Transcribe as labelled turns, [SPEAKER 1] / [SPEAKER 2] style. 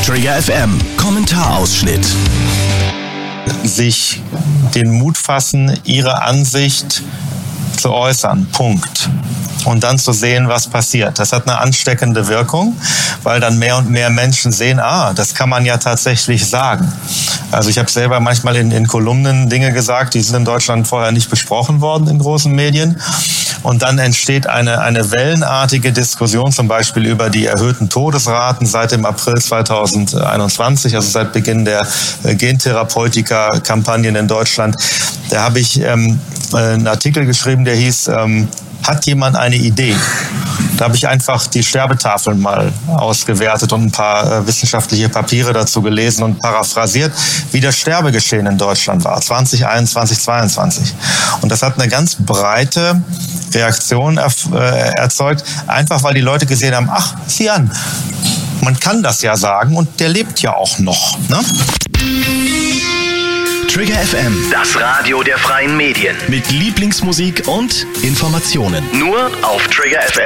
[SPEAKER 1] Trigger FM Kommentarausschnitt.
[SPEAKER 2] Sich den Mut fassen, ihre Ansicht zu äußern. Punkt. Und dann zu sehen, was passiert. Das hat eine ansteckende Wirkung, weil dann mehr und mehr Menschen sehen, das kann man ja tatsächlich sagen. Also ich habe selber manchmal in Kolumnen Dinge gesagt, die sind in Deutschland vorher nicht besprochen worden in großen Medien. Und dann entsteht eine wellenartige Diskussion, zum Beispiel über die erhöhten Todesraten seit dem April 2021, also seit Beginn der Gentherapeutika-Kampagnen in Deutschland. Da habe ich einen Artikel geschrieben, der hieß, hat jemand eine Idee? Da habe ich einfach die Sterbetafeln mal ausgewertet und ein paar wissenschaftliche Papiere dazu gelesen und paraphrasiert, wie das Sterbegeschehen in Deutschland war, 2021, 2022. Und das hat eine ganz breite Reaktion erzeugt, einfach weil die Leute gesehen haben, sieh an, man kann das ja sagen und der lebt ja auch noch, ne?
[SPEAKER 1] Trigger FM,
[SPEAKER 3] Das Radio der freien Medien.
[SPEAKER 1] mit Lieblingsmusik und Informationen.
[SPEAKER 3] Nur auf Trigger FM.